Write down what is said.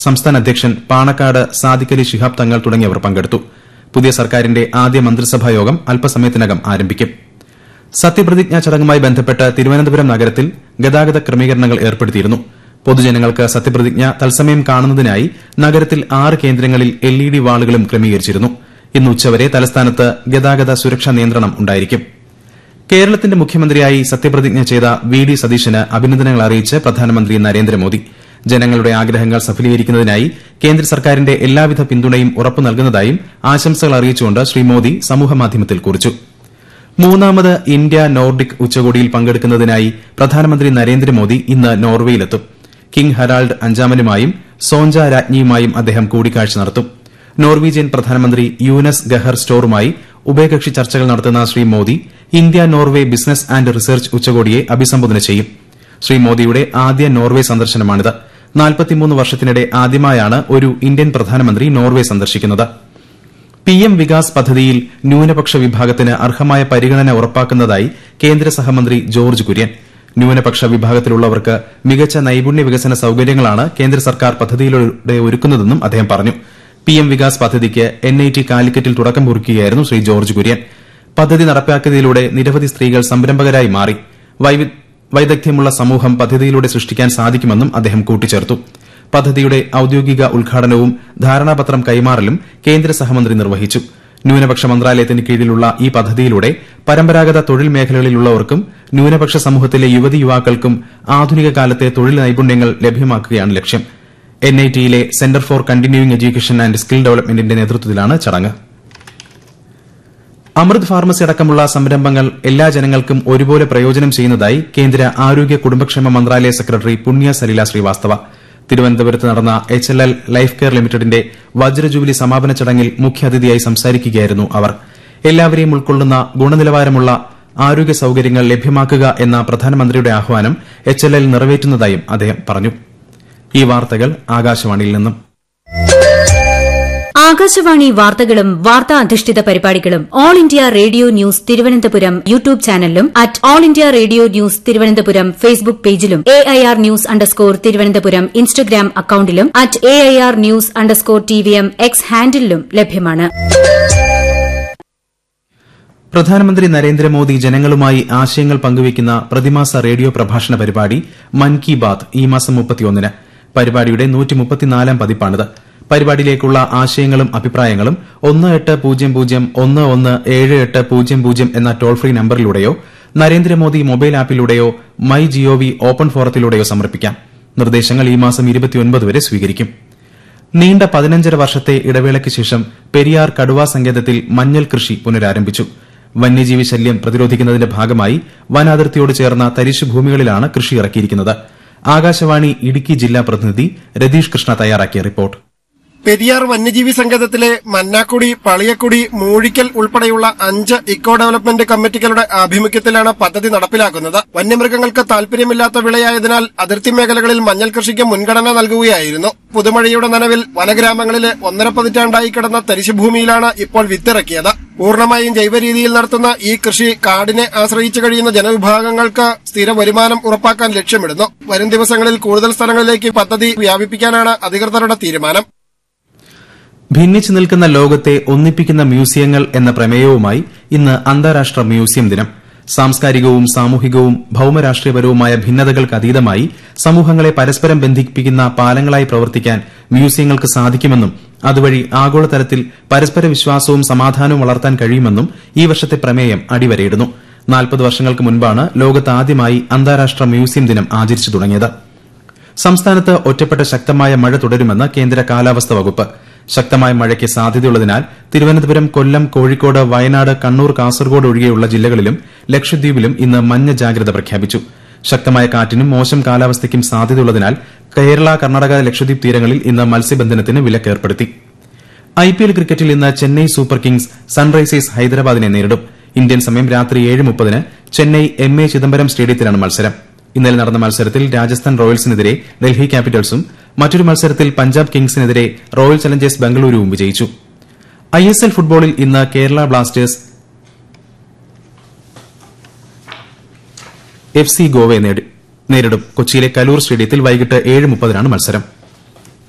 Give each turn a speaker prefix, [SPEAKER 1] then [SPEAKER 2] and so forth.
[SPEAKER 1] സംസ്ഥാന അധ്യക്ഷൻ പാണക്കാട് സാദിഖലി ശിഹാബ് തങ്ങൾ തുടങ്ങിയവർ പങ്കെടുത്തു. പുതിയ സർക്കാരിന്റെ ആദ്യ മന്ത്രിസഭാ യോഗം അല്പസമയത്തിനകം ആരംഭിക്കും. സത്യപ്രതിജ്ഞാ ചടങ്ങുമായി ബന്ധപ്പെട്ട് തിരുവനന്തപുരം നഗരത്തിൽ ഗതാഗത ക്രമീകരണങ്ങൾ ഏർപ്പെടുത്തിയിരുന്നു. പൊതുജനങ്ങൾക്ക് സത്യപ്രതിജ്ഞ തത്സമയം കാണുന്നതിനായി നഗരത്തിൽ 6 കേന്ദ്രങ്ങളിൽ LED വാളുകളും ക്രമീകരിച്ചിരുന്നു. ഇന്ന് ഉച്ചവരെ തലസ്ഥാനത്ത് ഗതാഗത സുരക്ഷാ നിയന്ത്രണം ഉണ്ടായിരിക്കും. കേരളത്തിന്റെ മുഖ്യമന്ത്രിയായി സത്യപ്രതിജ്ഞ ചെയ്ത വി ഡി സതീശന് അഭിനന്ദനങ്ങൾ അറിയിച്ച് പ്രധാനമന്ത്രി നരേന്ദ്രമോദി. ജനങ്ങളുടെ ആഗ്രഹങ്ങൾ സഫലീകരിക്കുന്നതിനായി കേന്ദ്ര സർക്കാരിന്റെ എല്ലാവിധ പിന്തുണയും ഉറപ്പു നൽകുന്നതായും ആശംസകൾ അറിയിച്ചുകൊണ്ട് ശ്രീ മോദി സമൂഹമാധ്യമത്തിൽ കുറിച്ചു. മൂന്നാമത് ഇന്ത്യ നോർഡിക് ഉച്ചകോടിയിൽ പങ്കെടുക്കുന്നതിനായി പ്രധാനമന്ത്രി നരേന്ദ്രമോദി ഇന്ന് നോർവേയിലെത്തും. കിങ് ഹരാൾഡ് അഞ്ചാമനുമായും സോഞ്ച രാജ്ഞിയുമായും അദ്ദേഹം കൂടിക്കാഴ്ച നടത്തും. നോർവീജിയൻ പ്രധാനമന്ത്രി യൂനസ് ഗഹർ സ്റ്റോറുമായി ഉഭയകക്ഷി ചർച്ചകൾ നടത്തുന്ന Shri Modi India Norway business and research ഉച്ചകോടിയെ അഭിസംബോധന ചെയ്യും. ശ്രീ മോദിയുടെ ആദ്യ നോർവെ സന്ദർശനമാണിത്. 43 വർഷത്തിനിടെ ആദ്യമായാണ് ഒരു ഇന്ത്യൻ പ്രധാനമന്ത്രി നോർവെ സന്ദർശിക്കുന്നത്. PM വികാസ് പദ്ധതിയിൽ ന്യൂനപക്ഷ വിഭാഗത്തിന് അർഹമായ പരിഗണന ഉറപ്പാക്കുന്നതായി കേന്ദ്ര സഹമന്ത്രി ജോർജ് കുര്യൻ. ന്യൂനപക്ഷ വിഭാഗത്തിലുള്ളവർക്ക് മികച്ച നൈപുണ്യ വികസന സൌകര്യങ്ങളാണ് കേന്ദ്ര സർക്കാർ പദ്ധതിയിലൂടെ ഒരുക്കുന്നതെന്നും അദ്ദേഹം പറഞ്ഞു. PM വികാസ് പദ്ധതിക്ക് NIT കാലിക്കറ്റിൽ തുടക്കം കുറിക്കുകയായിരുന്നു ശ്രീ ജോർജ് കുര്യൻ. പദ്ധതി നടപ്പാക്കിയതിലൂടെ നിരവധി സ്ത്രീകൾ സംരംഭകരായി മാറി. വൈദഗ്ധ്യമുള്ള സമൂഹം പദ്ധതിയിലൂടെ സൃഷ്ടിക്കാൻ സാധിക്കുമെന്നും അദ്ദേഹം കൂട്ടിച്ചേർത്തു. പദ്ധതിയുടെ ഔദ്യോഗിക ഉദ്ഘാടനവും ധാരണാപത്രം കൈമാറലും കേന്ദ്ര സഹമന്ത്രി നിർവഹിച്ചു. ന്യൂനപക്ഷ മന്ത്രാലയത്തിന് കീഴിലുള്ള ഈ പദ്ധതിയിലൂടെ പരമ്പരാഗത തൊഴിൽ മേഖലകളിലുള്ളവർക്കും ന്യൂനപക്ഷ സമൂഹത്തിലെ യുവതി യുവാക്കൾക്കും ആധുനിക കാലത്തെ തൊഴിൽ നൈപുണ്യങ്ങൾ ലഭ്യമാക്കുകയാണ് ലക്ഷ്യം. NITയിലെ centre for continuing education and skill ഡെവലപ്മെന്റിന്റെ നേതൃത്വത്തിലാണ് ചടങ്ങ്. അമൃത് ഫാർമസി അടക്കമുള്ള സംരംഭങ്ങൾ എല്ലാ ജനങ്ങൾക്കും ഒരുപോലെ പ്രയോജനം ചെയ്യുന്നതായി കേന്ദ്ര ആരോഗ്യ കുടുംബക്ഷേമ മന്ത്രാലയ സെക്രട്ടറി പുണ്യ സലില ശ്രീവാസ്തവ. തിരുവനന്തപുരത്ത് നടന്ന HLL ലൈഫ് കെയർ ലിമിറ്റഡിന്റെ വജ്രജൂബിലി സമാപന ചടങ്ങിൽ മുഖ്യാതിഥിയായി സംസാരിക്കുകയായിരുന്നു അവർ. എല്ലാവരെയും ഉൾക്കൊള്ളുന്ന ഗുണനിലവാരമുള്ള ആരോഗ്യ സൌകര്യങ്ങൾ ലഭ്യമാക്കുക എന്ന പ്രധാനമന്ത്രിയുടെ ആഹ്വാനം HLL നിറവേറ്റുന്നതായും അദ്ദേഹം പറഞ്ഞു. ഈ വാർത്തകൾ ആകാശവാണിയിൽ നിന്നും.
[SPEAKER 2] ആകാശവാണി വാർത്തകളും വാർത്താ അധിഷ്ഠിത പരിപാടികളും all India radio news Thiruvananthapuram YouTube ചാനലിലും @all India radio news Thiruvananthapuram Facebook പേജിലും AIR ന്യൂസ് _തിരുവനന്തപുരം ഇൻസ്റ്റഗ്രാം അക്കൌണ്ടിലും @AIR ന്യൂസ് _TVM X ഹാൻഡിലും ലഭ്യമാണ്.
[SPEAKER 1] പ്രധാനമന്ത്രി നരേന്ദ്രമോദി ജനങ്ങളുമായി ആശയങ്ങൾ പങ്കുവയ്ക്കുന്ന പ്രതിമാസ റേഡിയോ പ്രഭാഷണ പരിപാടി മൻ കി ബാത് ഈ മാസം 31-ന്. പരിപാടിയുടെ 134-ാം പതിപ്പാണിത്. പരിപാടിയിലേക്കുള്ള ആശയങ്ങളും അഭിപ്രായങ്ങളും 1800117800 എന്ന toll free നമ്പറിലൂടെയോ Narendra Modi mobile ആപ്പിലൂടെയോ my G O V open ഫോറത്തിലൂടെയോ സമർപ്പിക്കാം. നിർദ്ദേശങ്ങൾ ഈ മാസം 29 വരെ സ്വീകരിക്കും. നീണ്ട 15 വർഷത്തെ ഇടവേളയ്ക്ക് ശേഷം പെരിയാർ കടുവാ സങ്കേതത്തിൽ മഞ്ഞൾ കൃഷി പുനരാരംഭിച്ചു. വന്യജീവി ശല്യം പ്രതിരോധിക്കുന്നതിന്റെ ഭാഗമായി വനാതിർത്തിയോട് ചേർന്ന തരിശുഭൂമികളിലാണ് കൃഷി ഇറക്കിയിരിക്കുന്നത്. ആകാശവാണി ഇടുക്കി ജില്ലാ പ്രതിനിധി രതീഷ് കൃഷ്ണ തയ്യാറാക്കിയ റിപ്പോർട്ട്.
[SPEAKER 3] പെരിയാർ വന്യജീവി സങ്കേതത്തിലെ മന്നാക്കുടി, പളിയക്കുടി, മൂഴിക്കൽ ഉൾപ്പെടെയുള്ള 5 ഇക്കോ ഡെവലപ്മെന്റ് കമ്മിറ്റികളുടെ ആഭിമുഖ്യത്തിലാണ് പദ്ധതി നടപ്പിലാക്കുന്നത്. വന്യമൃഗങ്ങൾക്ക് താൽപര്യമില്ലാത്ത വിളയായതിനാൽ അതിർത്തി മേഖലകളിൽ മഞ്ഞൾ കൃഷിക്ക് മുൻഗണന നൽകുകയായിരുന്നു. പുതുമഴയുടെ നനവിൽ വനഗ്രാമങ്ങളിലെ 1.5 പതിറ്റാണ്ടായി കിടന്ന തരിശുഭൂമിയിലാണ് ഇപ്പോൾ വിത്തിറക്കിയത്. പൂർണ്ണമായും ജൈവരീതിയിൽ നടത്തുന്ന ഈ കൃഷി കാടിനെ ആശ്രയിച്ചു കഴിയുന്ന ജനവിഭാഗങ്ങൾക്ക് സ്ഥിര വരുമാനം ഉറപ്പാക്കാൻ ലക്ഷ്യമിടുന്നു. വരും ദിവസങ്ങളിൽ കൂടുതൽ സ്ഥലങ്ങളിലേക്ക് പദ്ധതി വ്യാപിപ്പിക്കാനാണ് അധികൃതരുടെ തീരുമാനം.
[SPEAKER 1] ഭിന്നിച്ചു നിൽക്കുന്ന ലോകത്തെ ഒന്നിപ്പിക്കുന്ന മ്യൂസിയങ്ങൾ എന്ന പ്രമേയവുമായി ഇന്ന് അന്താരാഷ്ട്ര മ്യൂസിയം ദിനം. സാംസ്കാരികവും സാമൂഹികവും ഭൌമരാഷ്ട്രീയപരവുമായ ഭിന്നതകൾക്കതീതമായി സമൂഹങ്ങളെ പരസ്പരം ബന്ധിപ്പിക്കുന്ന പാലങ്ങളായി പ്രവർത്തിക്കാൻ മ്യൂസിയങ്ങൾക്ക് സാധിക്കുമെന്നും അതുവഴി ആഗോളതലത്തിൽ പരസ്പര വിശ്വാസവും സമാധാനവും വളർത്താൻ കഴിയുമെന്നും ഈ വർഷത്തെ പ്രമേയം അടിവരയിടുന്നു. 40 വർഷങ്ങൾക്ക് മുൻപാണ് ലോകത്ത് ആദ്യമായി അന്താരാഷ്ട്ര മ്യൂസിയം ദിനം ആചരിച്ചു തുടങ്ങിയത്. സംസ്ഥാനത്ത് ഒറ്റപ്പെട്ട ശക്തമായ മഴ തുടരുമെന്ന് കേന്ദ്ര കാലാവസ്ഥാ വകുപ്പ്. ശക്തമായ മഴയ്ക്ക് സാധ്യതയുള്ളതിനാൽ തിരുവനന്തപുരം, കൊല്ലം, കോഴിക്കോട്, വയനാട്, കണ്ണൂർ, കാസർഗോഡ് ഒഴികെയുള്ള ജില്ലകളിലും ലക്ഷദ്വീപിലും ഇന്ന് മഞ്ഞ ജാഗ്രത പ്രഖ്യാപിച്ചു. ശക്തമായ കാറ്റിനും മോശം കാലാവസ്ഥയ്ക്കും സാധ്യതയുള്ളതിനാൽ കേരള, കർണാടക, ലക്ഷദ്വീപ് തീരങ്ങളിൽ ഇന്ന് മത്സ്യബന്ധനത്തിന് വിലക്കേർപ്പെടുത്തി. IPL ക്രിക്കറ്റിൽ ഇന്ന് ചെന്നൈ സൂപ്പർ കിങ്സ് സൺറൈസേഴ്സ് ഹൈദരാബാദിനെ നേരിടും. ഇന്ത്യൻ സമയം രാത്രി 7:30-ന് ചെന്നൈ MA ചിദംബരം സ്റ്റേഡിയത്തിലാണ് മത്സരം. ഇന്നലെ നടന്ന മത്സരത്തിൽ രാജസ്ഥാൻ റോയൽസിനെതിരെ ഡൽഹി ക്യാപിറ്റൽസും മറ്റൊരു മത്സരത്തിൽ പഞ്ചാബ് കിങ്സിനെതിരെ റോയൽ ചലഞ്ചേഴ്സ് ബംഗളൂരുവും വിജയിച്ചു. ISL ഫുട്ബോളിൽ ഇന്ന് കേരള ബ്ലാസ്റ്റേഴ്സ് FC ഗോവയെ നേരിടും. കൊച്ചിയിലെ കലൂർ സ്റ്റേഡിയത്തിൽ വൈകിട്ട് 7:30-നാണ് മത്സരം.